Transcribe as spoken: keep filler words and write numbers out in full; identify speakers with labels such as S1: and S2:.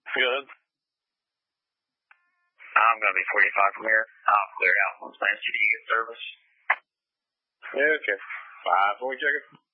S1: Good.
S2: I'm going to be forty-five from here. I'll clear out once my S T D gets service.
S1: Yeah, okay. Five, four, check it.